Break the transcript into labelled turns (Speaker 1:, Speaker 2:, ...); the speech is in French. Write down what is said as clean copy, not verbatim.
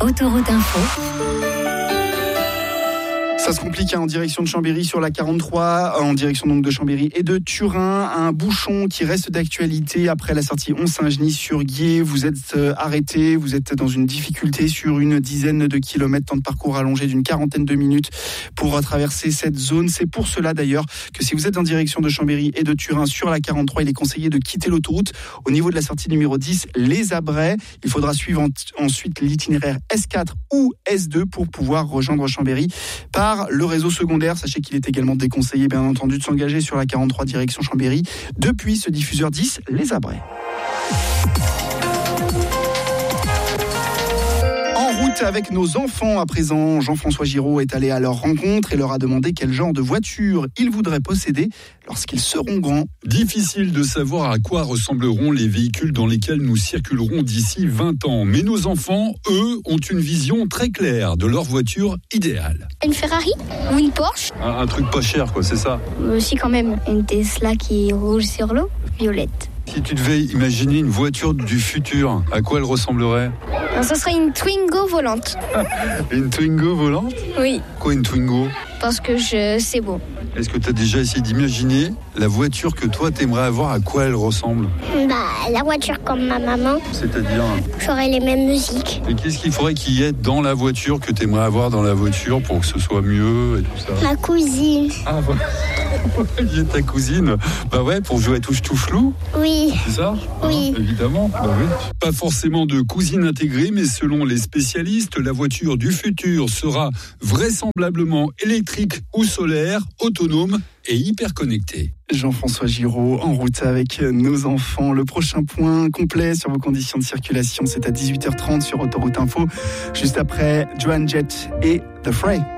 Speaker 1: Autoroute Info.
Speaker 2: Ça se complique en direction de Chambéry sur la 43, en direction donc de Chambéry et de Turin. Un bouchon qui reste d'actualité après la sortie 11 Saint-Genis sur Guiers. Vous êtes arrêté, vous êtes dans une difficulté sur une dizaine de kilomètres, temps de parcours allongé d'une 40aine de minutes pour traverser cette zone. C'est pour cela d'ailleurs que si vous êtes en direction de Chambéry et de Turin sur la 43, il est conseillé de quitter l'autoroute au niveau de la sortie numéro 10, les Abrais. Il faudra suivre ensuite l'itinéraire S4 ou S2 pour pouvoir rejoindre Chambéry par le réseau secondaire. Sachez qu'il est également déconseillé, bien entendu, de s'engager sur la 43 direction Chambéry depuis ce diffuseur 10, les Abrais. En route avec nos enfants à présent, Jean-François Giraud est allé à leur rencontre et leur a demandé quel genre de voiture ils voudraient posséder lorsqu'ils seront grands.
Speaker 3: Difficile de savoir à quoi ressembleront les véhicules dans lesquels nous circulerons d'ici 20 ans. Mais nos enfants, eux, ont une vision très claire de leur voiture idéale.
Speaker 4: Une Ferrari ou une Porsche.
Speaker 3: Un truc pas cher, quoi, c'est ça.
Speaker 4: Aussi quand même une Tesla qui roule sur l'eau, violette.
Speaker 3: Si tu devais imaginer une voiture du futur, à quoi elle ressemblerait ?
Speaker 4: Ce serait une Twingo volante.
Speaker 3: Une Twingo volante ?
Speaker 4: Oui.
Speaker 3: Quoi, une Twingo ?
Speaker 4: Parce que c'est beau.
Speaker 3: Est-ce que tu as déjà essayé d'imaginer la voiture que toi t'aimerais avoir, à quoi elle ressemble ?
Speaker 4: La voiture comme ma maman.
Speaker 3: C'est-à-dire ?
Speaker 4: J'aurais les mêmes musiques.
Speaker 3: Et qu'est-ce qu'il faudrait qu'il y ait dans la voiture que t'aimerais avoir dans la voiture pour que ce soit mieux et tout ça ?
Speaker 4: Ma cousine.
Speaker 3: Ah, voilà. Il y a ta cousine. Bah ouais, pour jouer à touche-touche-loup.
Speaker 4: Oui.
Speaker 3: C'est ça ?
Speaker 4: Oui.
Speaker 3: Évidemment. Bah oui. Pas forcément de cousine intégrée, mais selon les spécialistes, la voiture du futur sera vraisemblablement électrique ou solaire, autonome et hyper connectée.
Speaker 2: Jean-François Giraud en route avec nos enfants. Le prochain point complet sur vos conditions de circulation, c'est à 18h30 sur Autoroute Info, juste après Joan Jett et The Fray.